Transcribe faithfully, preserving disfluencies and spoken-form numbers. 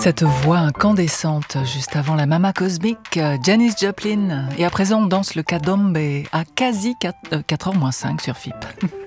Cette voix incandescente juste avant la Mama Cosmique, Janis Joplin. Et à présent, on danse le Candomblé à quasi quatre heures moins cinq sur F I P.